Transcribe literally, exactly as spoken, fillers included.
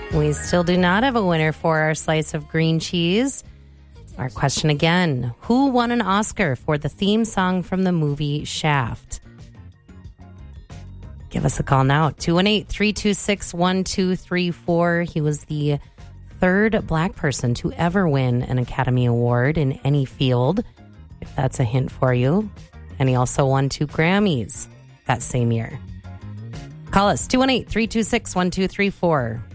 We still do not have a winner for our slice of green cheese. Our question again, who won an Oscar for the theme song from the movie Shaft? Give us a call now, two one eight, three two six, one two three four. He was the third Black person to ever win an Academy Award in any field, if that's a hint for you. And he also won two Grammys that same year. Call us, two one eight, three two six, one two three four.